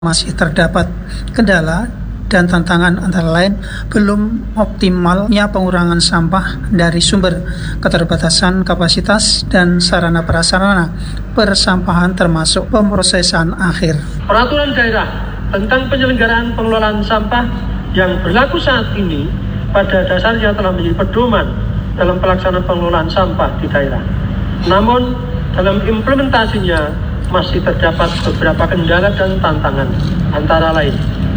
masih terdapat kendala dan tantangan antara lain belum optimalnya pengurangan sampah dari sumber, keterbatasan kapasitas dan sarana prasarana persampahan termasuk pemrosesan akhir. Peraturan daerah tentang penyelenggaraan pengelolaan sampah yang berlaku saat ini pada dasarnya telah menjadi pedoman dalam pelaksanaan pengelolaan sampah di daerah. Namun dalam implementasinya masih terdapat beberapa kendala dan tantangan, antara lain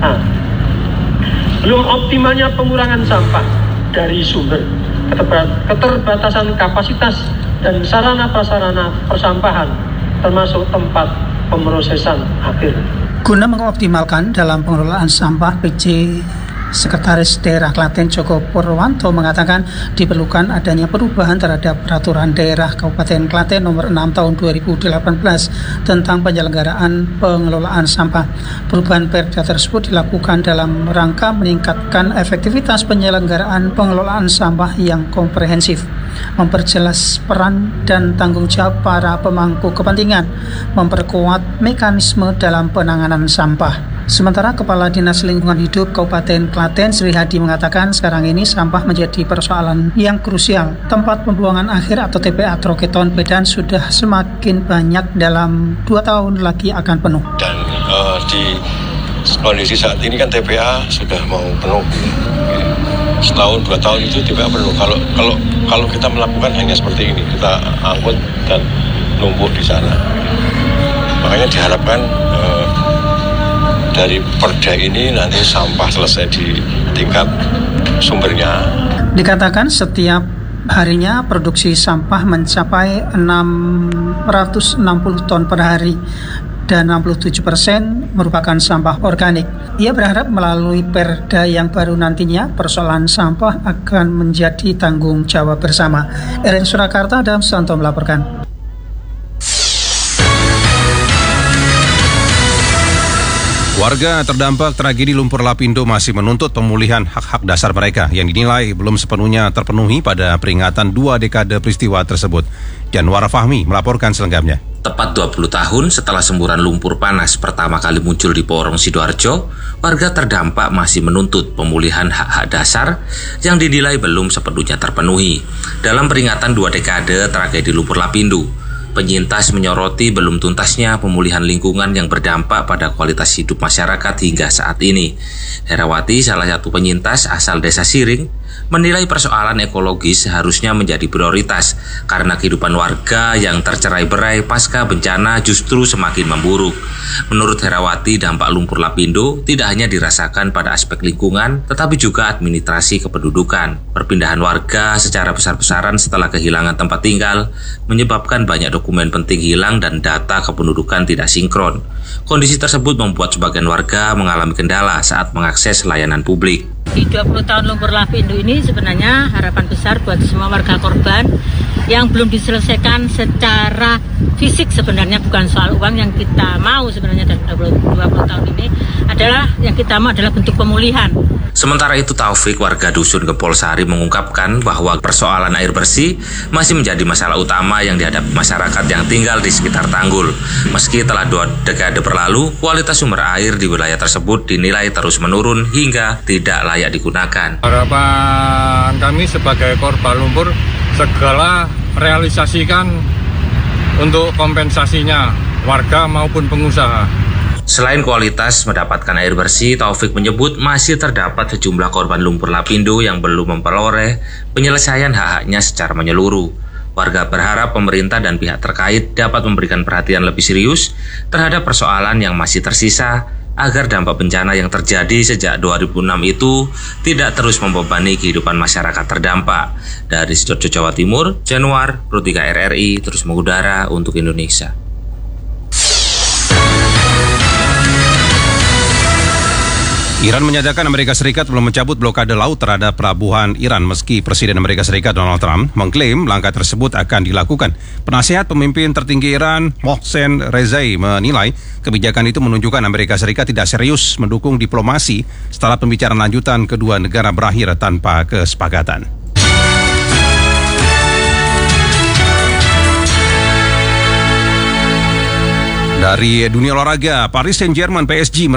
belum optimalnya pengurangan sampah dari sumber, keterbatasan kapasitas dan sarana prasarana persampahan termasuk tempat pemrosesan akhir. Guna mengoptimalkan dalam pengelolaan sampah, PJ Sekretaris Daerah Klaten Joko Purwanto mengatakan diperlukan adanya perubahan terhadap Peraturan Daerah Kabupaten Klaten Nomor 6 Tahun 2018 tentang penyelenggaraan pengelolaan sampah. Perubahan Perda tersebut dilakukan dalam rangka meningkatkan efektivitas penyelenggaraan pengelolaan sampah yang komprehensif, memperjelas peran dan tanggung jawab para pemangku kepentingan, memperkuat mekanisme dalam penanganan sampah. Sementara Kepala Dinas Lingkungan Hidup Kabupaten Klaten Sri Hadi mengatakan sekarang ini sampah menjadi persoalan yang krusial. Tempat pembuangan akhir atau TPA Troketon Medan sudah semakin banyak, dalam 2 tahun lagi akan penuh. Dan di kondisi saat ini kan TPA sudah mau penuh. Setahun 2 tahun itu TPA penuh. Kalau kita melakukan hanya seperti ini, kita angkut dan numpuk di sana. Makanya diharapkan dari Perda ini nanti sampah selesai di tingkat sumbernya. Dikatakan setiap harinya produksi sampah mencapai 660 ton per hari dan 67% merupakan sampah organik. Ia berharap melalui Perda yang baru nantinya persoalan sampah akan menjadi tanggung jawab bersama. RRI Surakarta, Adam Santo melaporkan. Warga terdampak tragedi lumpur Lapindo masih menuntut pemulihan hak-hak dasar mereka yang dinilai belum sepenuhnya terpenuhi pada peringatan 2 dekade peristiwa tersebut. Janwar Fahmi melaporkan selengkapnya. Tepat 20 tahun setelah semburan lumpur panas pertama kali muncul di Porong Sidoarjo, warga terdampak masih menuntut pemulihan hak-hak dasar yang dinilai belum sepenuhnya terpenuhi. Dalam peringatan 2 dekade tragedi lumpur Lapindo, penyintas menyoroti belum tuntasnya pemulihan lingkungan yang berdampak pada kualitas hidup masyarakat hingga saat ini. Herawati, salah satu penyintas asal Desa Siring, menilai persoalan ekologis seharusnya menjadi prioritas karena kehidupan warga yang tercerai-berai pasca bencana justru semakin memburuk. Menurut Herawati, dampak lumpur Lapindo tidak hanya dirasakan pada aspek lingkungan, tetapi juga administrasi kependudukan. Perpindahan warga secara besar-besaran setelah kehilangan tempat tinggal menyebabkan banyak dokumen penting hilang dan data kependudukan tidak sinkron. Kondisi tersebut membuat sebagian warga mengalami kendala saat mengakses layanan publik. Di 20 tahun lumpur Lapindo ini sebenarnya harapan besar buat semua warga korban yang belum diselesaikan secara fisik, sebenarnya bukan soal uang yang kita mau sebenarnya dari 20 tahun ini, adalah yang kita mau adalah bentuk pemulihan. Sementara itu Taufik, warga Dusun Gempol Sari, mengungkapkan bahwa persoalan air bersih masih menjadi masalah utama yang dihadapi masyarakat yang tinggal di sekitar tanggul. Meski telah 2 dekade berlalu, kualitas sumber air di wilayah tersebut dinilai terus menurun hingga tidak layak digunakan. Harapan kami sebagai korban lumpur segala realisasikan untuk kompensasinya warga maupun pengusaha. Selain kualitas mendapatkan air bersih, Taufik menyebut masih terdapat sejumlah korban lumpur Lapindo yang belum memperoleh penyelesaian hak-haknya secara menyeluruh. Warga berharap pemerintah dan pihak terkait dapat memberikan perhatian lebih serius terhadap persoalan yang masih tersisa agar dampak bencana yang terjadi sejak 2006 itu tidak terus membebani kehidupan masyarakat terdampak. Dari Sidoarjo, Jawa Timur, Janwar, Pro 3 RRI terus mengudara untuk Indonesia. Iran menyatakan Amerika Serikat belum mencabut blokade laut terhadap pelabuhan Iran meski Presiden Amerika Serikat Donald Trump mengklaim langkah tersebut akan dilakukan. Penasihat pemimpin tertinggi Iran, Mohsen Rezai, menilai kebijakan itu menunjukkan Amerika Serikat tidak serius mendukung diplomasi setelah pembicaraan lanjutan kedua negara berakhir tanpa kesepakatan. Dari dunia olahraga, Paris Saint-Germain PSG